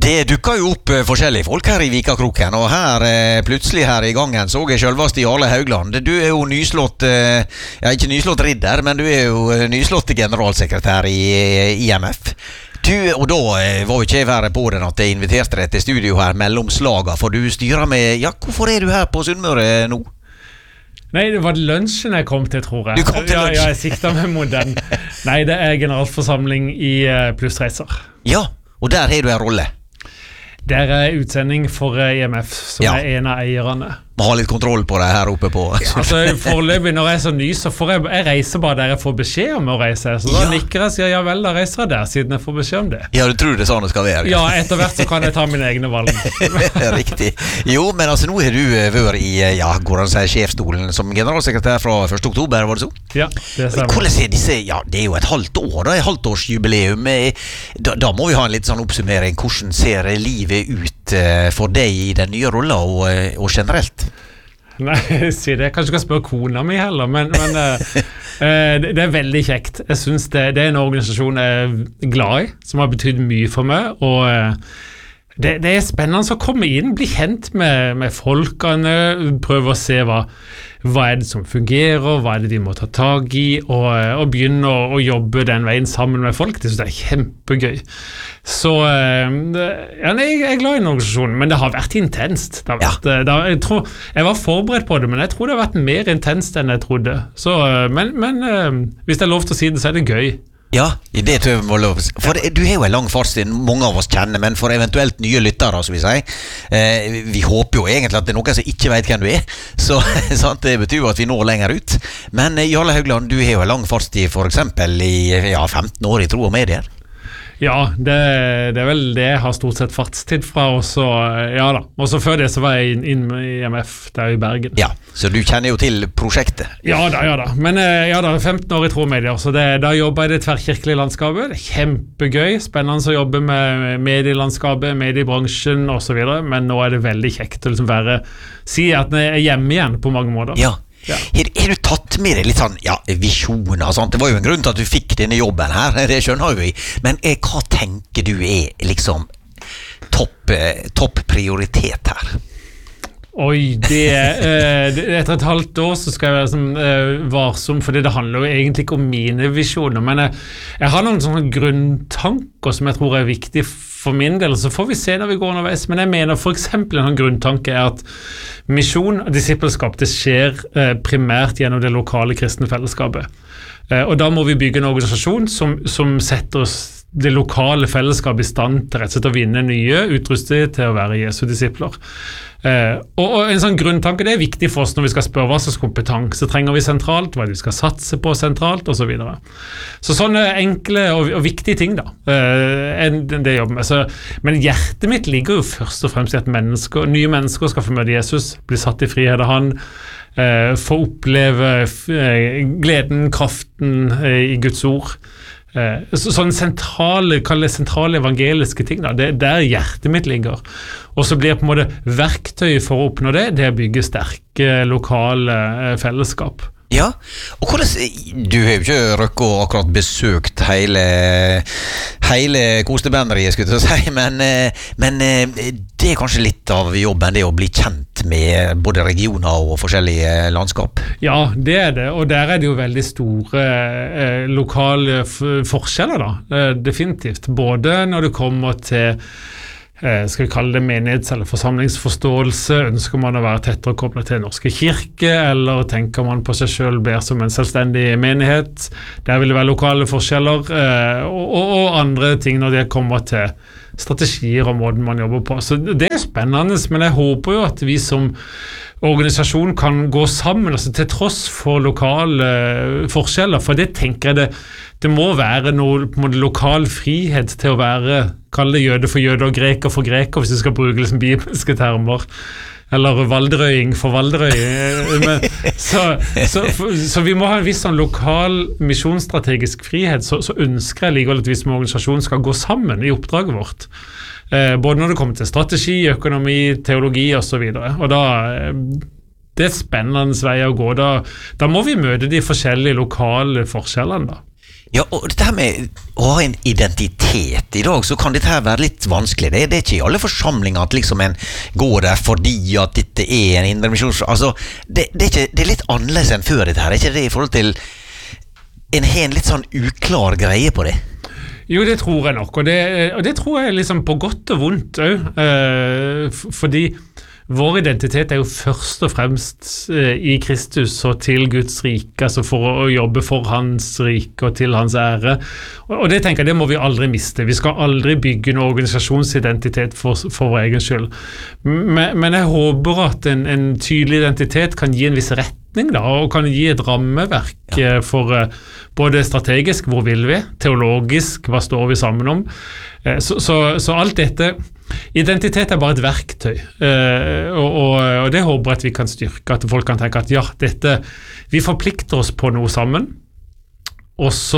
Det dukker jo opp forskjellige folk her i Vikakroken, og her plutselig her i gangen så jeg selveste Jarle Haugland. Du jo nyslått, ikke nyslått ridder, men du jo nyslått generalsekretær i IMF. Og da var jo ikke jeg verre på den at jeg inviterte deg til studio her mellom slaga, for du styrer med, hvorfor du her på Sunnmøre nå? Nei, det var lunsjen jeg kom til, tror jeg. Du kom til lunsjen? Ja, jeg siktet meg mot den. Nei, det generalforsamling i Plussreiser. Ja, og der har du en rolle. Der utsending for IMF, som en av eierne. Man har litt kontroll på det her oppe på. Altså, foreløpig når jeg så ny, så får jeg reiser bare der jeg får beskjed om å reise. Så da nikker jeg og sier, ja vel, da reiser jeg der, siden jeg får beskjed om det. Ja, du tror det sånn det skal være? Ja, etter hvert så kan jeg ta mine egne valg. Riktig. Jo, men altså, nå har du vært i, går han seg sjefstolen som generalsekretær fra 1. oktober, var det så? Ja, det stemmer. Hvordan disse, det jo et halvt år, et halvtårsjubileum. Da må vi ha en litt sånn oppsummering. Hvordan ser livet ut for deg i den nye rollen og generelt? Nei, si det. Jeg kanskje skal spørre kona mi heller, men det veldig kjekt. Jeg synes det en organisasjon jeg glad i, som har betydd mye for meg, og det spennende å komme inn, bli kjent med folkene, prøve å se hva det som fungerer, hva det de må ta tag i, og begynne å jobbe den veien sammen med folk. Det synes jeg kjempegøy. Så jeg er glad i en organisasjon, men det har vært intenst. Jeg var forberedt på det, men jeg tror det har vært mer intenst enn jeg trodde. Så, men hvis det er lov til å si det, så er det gøy. Ja, det tror jeg må lov. For du har jo en lang fartstid, mange av oss kjenner, men for eventuelt nye lyttere, som vi sier, vi håper jo egentlig at det noen som ikke vet hvem du så sant, det betyr jo at vi når lenger ut. Men Jarle Haugland, du har jo en lang fartstid for eksempel i 15 år i tro og medier. Ja, det vel det jeg har stort sett fartstid fra, og så, og så før det så var jeg inn i IMF der i Bergen. Ja, så du kjenner jo til prosjektet. Ja da, men 15 år i tro og medier, så da jobber jeg i det tverrkirkelige landskapet. Det kjempegøy, spennende å jobbe med medielandskapet, mediebransjen og så videre, men nå det veldig kjekt å liksom si at jeg hjemme igjen på mange måter. Ja. Har du tatt med deg litt sånn, visjoner og sånt? Det var jo en grunn til at du fikk denne jobben her, det skjønner jo jeg. Men hva tenker du liksom topp prioritet her? Oi, etter et halvt år så skal jeg være sånn varsom, fordi det handler jo egentlig ikke om mine visjoner, men jeg har noen sånne grunntanker som jeg tror viktig for min del, så får vi se når vi går underveis, men jeg mener for eksempel en grunntanke at misjon og disippelskap, det skjer primært gjennom det lokale kristne fellesskapet. Og da må vi bygge en organisasjon som setter oss det lokale fellesskapet i stand til rett og slett å vinne nye, utruste til å være Jesu disipler. Og en sånn grunntanke, det viktig for oss når vi skal spørre hva slags kompetanse trenger vi sentralt, hva vi skal satse på sentralt, og så videre. Så sånne enkle og viktige ting da, det jobber med. Men hjertet mitt ligger jo først og fremst i at nye mennesker skal få møte Jesus, bli satt i frihet av han, få oppleve gleden, kraften i Guds ord. Sånne sentrale evangeliske ting da, det der hjertet mitt ligger, og så blir på en måte verktøy for å oppnå det bygger sterke lokale fellesskap. Ja, og hvordan, du har jo ikke røkket akkurat besøkt hele kostebenderiet, skulle jeg si, men det kanskje litt av jobben, det å bli kjent med både regioner og forskjellige landskap. Ja, det det, og der det jo veldig store lokale forskjeller da, definitivt. Både når det kommer til skal vi kalle det menighets- eller forsamlingsforståelse, ønsker man å være tettere koblet til Norske kirke, eller tenker man på seg selv mer som en selvstendig menighet, der vil det være lokale forskjeller, og andre ting når det kommer til strategier og måten man jobber på. Så det spennende, men jeg håper jo at vi som organisasjon kan gå sammen, altså til tross for lokale forskjeller, for det tenker jeg det må være noe på en måte lokal frihet til å være, kall det jøde for jøde og greker for greker, hvis du skal bruke liksom bibelske termer, eller valderøying for valderøy. Så vi må ha en viss sånn lokal misjonsstrategisk frihet, så ønsker jeg likevel at vi som organisasjon skal gå sammen i oppdraget vårt. Både når det kommer til strategi, økonomi, teologi og så videre. Og da det spennende vei å gå. Da må vi møte de forskjellige lokale forskjellene da. Ja, og dette her med å ha en identitet I dag, så kan dette her være litt vanskelig. Det er ikke I alle forsamlinger at liksom en går der fordi at dette en indremisjons... Altså, det er litt annerledes enn før dette her, ikke det I forhold til en har en litt sånn uklar greie på det? Jo, det tror jeg nok, og det tror jeg liksom på godt og vondt også, fordi vår identitet jo først og fremst I Kristus og til Guds rike, altså for å jobbe for hans rike og til hans ære. Og det tenker jeg, det må vi aldri miste. Vi skal aldri bygge en organisasjonsidentitet for vår egen skyld. Men jeg håper at en tydelig identitet kan gi en viss retning da, og kan gi et rammeverk for både strategisk, hvor vil vi, teologisk, hva står vi sammen om. Så alt dette, identitet bare et verktøy, og det håper jeg at vi kan styrke, at folk kan tenke at ja, vi forplikter oss på noe sammen, og så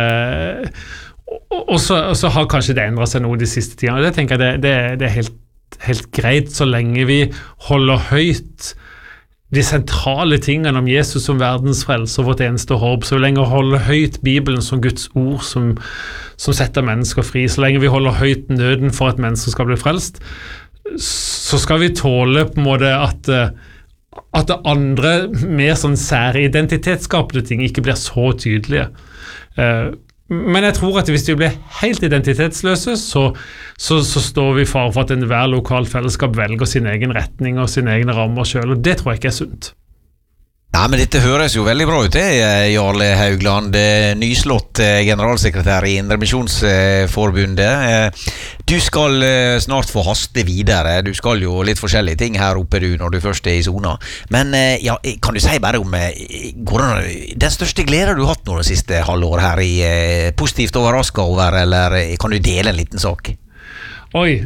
har kanskje det endret seg noe de siste tidene, og det tenker jeg det helt greit så lenge vi holder høyt de sentrale tingene om Jesus som verdens frelse og vårt eneste håp, så lenge vi holder høyt Bibelen som Guds ord som setter mennesker fri, så lenge vi holder høyt nøden for at mennesker skal bli frelst, så skal vi tåle på en måte at det andre mer sånn sære identitetsskapende ting ikke blir så tydelige. Men jeg tror at hvis vi blir helt identitetsløse, så står vi for at enhver lokalt fellesskap velger sin egen retning og sine egne rammer selv, og det tror jeg ikke sunt. Ja, men dette høres jo veldig bra ut, Jarle Haugland, nyslått generalsekretær I Indremisjonsforbundet. Du skal snart få haste videre. Du skal jo litt forskjellige ting her oppe du, når du først I zona. Men ja, kan du si bare om den største glede du har hatt nå det siste halvår her positivt overrasket over, eller kan du dele en liten sak? Oi,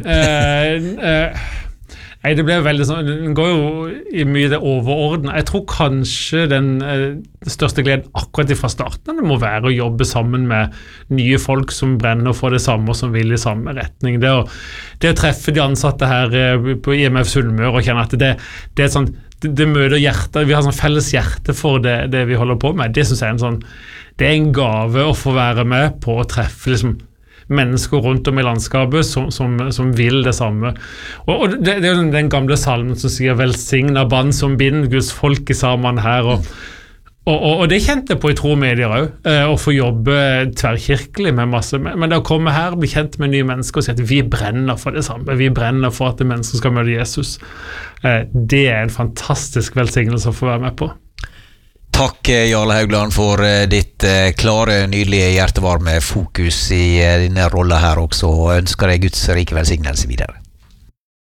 Nei, det ble veldig sånn, den går jo I mye det overordnet. Jeg tror kanskje den største gleden akkurat fra starten det må være å jobbe sammen med nye folk som brenner for det samme og som vil I samme retning. Det å treffe de ansatte her på IMF Sunnmøre og kjenne at det sånn, det møter hjertet, vi har sånn felles hjerte for det vi holder på med. Det synes jeg det en gave å få være med på å treffe liksom mennesker rundt om I landskapet som vil det samme. Og det jo den gamle salmen som sier velsigna band som bind Guds folk I sammen her, og det kjente jeg på I tromedier også, å få jobbe tverrkirkelig med masse, men det å komme her, bli kjent med nye mennesker og si at vi brenner for det samme, vi brenner for at mennesker skal møte Jesus. Det en fantastisk velsignelse å få være med på. Takk Jarle Haugland for ditt klare, nydelige, hjertevarme fokus I denne rollen her også, og ønsker deg Guds rike velsignelse videre.